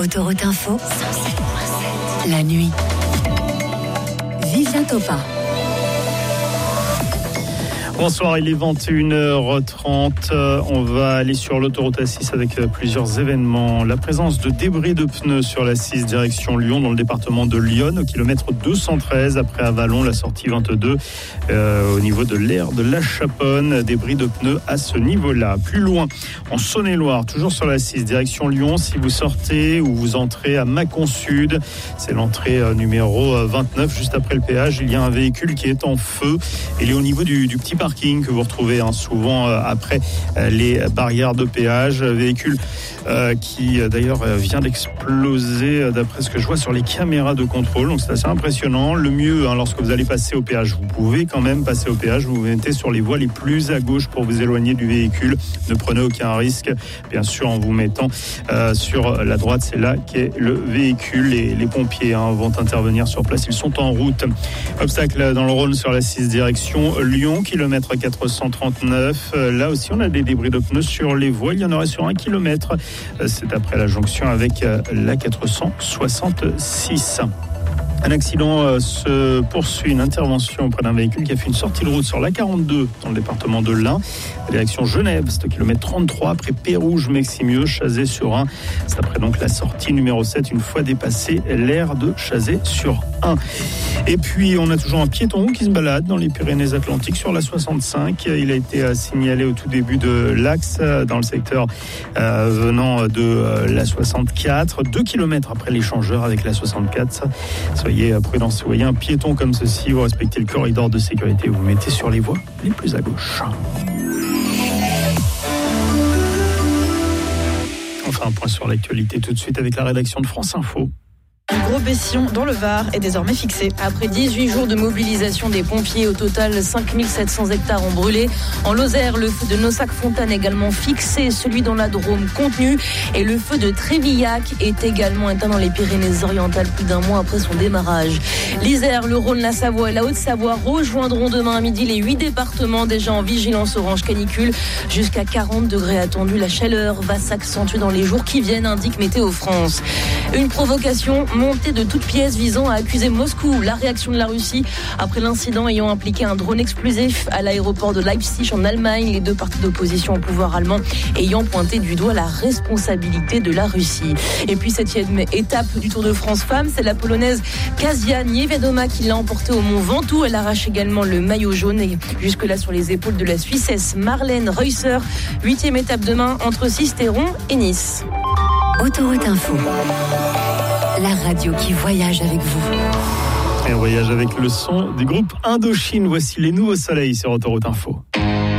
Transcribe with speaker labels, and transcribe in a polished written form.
Speaker 1: Autoroute Info, la nuit. Vivien Topa.
Speaker 2: Bonsoir, il est 21h30. On va aller sur l'autoroute A6 avec plusieurs événements. La présence de débris de pneus sur la 6 direction Lyon dans le département de l'Yonne au kilomètre 213 après Avallon, la sortie 22 au niveau de l'aire de La Chaponne. Débris de pneus à ce niveau-là. Plus loin, en Saône-et-Loire, toujours sur la 6 direction Lyon. Si vous sortez ou vous entrez à Mâcon Sud, c'est l'entrée numéro 29 juste après le péage. Il y a un véhicule qui est en feu. Il est au niveau du petit parking que vous retrouvez souvent après les barrières de péage. Véhicule qui d'ailleurs vient d'exploser d'après ce que je vois sur les caméras de contrôle. Donc c'est assez impressionnant. Le mieux, lorsque vous allez passer au péage, vous pouvez quand même passer au péage. Vous vous mettez sur les voies les plus à gauche pour vous éloigner du véhicule. Ne prenez aucun risque, bien sûr, en vous mettant sur la droite. C'est là qu'est le véhicule. Les pompiers vont intervenir sur place. Ils sont en route. Obstacle dans le Rhône sur la 6 direction Lyon, kilomètre 439. Là aussi, on a des débris de pneus sur les voies. Il y en aurait sur 1 kilomètre. C'est après la jonction avec la 466. Un accident se poursuit, une intervention auprès d'un véhicule qui a fait une sortie de route sur l'A42 dans le département de l'Ain. Direction Genève, c'est au kilomètre 33 après Pérouge-Meximieux, Chazé-sur-Ain. C'est après donc la sortie numéro 7, une fois dépassé l'aire de Chazé-sur-Ain. Et puis on a toujours un piéton qui se balade dans les Pyrénées-Atlantiques sur la 65. Il a été signalé au tout début de l'axe dans le secteur venant de la 64, 2 km après l'échangeur avec la 64. Soyez prudents, si vous voyez un piéton comme ceci, vous respectez le corridor de sécurité, vous mettez sur les voies les plus à gauche. Enfin, un point sur l'actualité tout de suite avec la rédaction de France Info.
Speaker 3: Gros-Bession dans le Var est désormais fixé. Après 18 jours de mobilisation des pompiers, au total 5700 hectares ont brûlé. En Lozère, le feu de Nossac-Fontaine également fixé, celui dans la Drôme contenu et le feu de Trévillac est également éteint dans les Pyrénées-Orientales plus d'un mois après son démarrage. L'Isère, le Rhône, la Savoie et la Haute-Savoie rejoindront demain à midi les 8 départements déjà en vigilance orange canicule. Jusqu'à 40 degrés attendus. La chaleur va s'accentuer dans les jours qui viennent, indique Météo France. Une provocation montée de toutes pièces visant à accuser Moscou. La réaction de la Russie après l'incident ayant impliqué un drone explosif à l'aéroport de Leipzig en Allemagne. Les deux partis d'opposition au pouvoir allemand ayant pointé du doigt la responsabilité de la Russie. Et puis 7e étape du Tour de France Femmes, c'est la Polonaise Kasia Niewiadoma qui l'a emportée au Mont Ventoux. Elle arrache également le maillot jaune et jusque-là sur les épaules de la Suissesse Marlène Reusser. 8e étape demain entre Sisteron et Nice.
Speaker 1: Autoroute Info, la radio qui voyage avec vous.
Speaker 2: Et on voyage avec le son du groupe Indochine. Voici les nouveaux soleils sur Autoroute Info.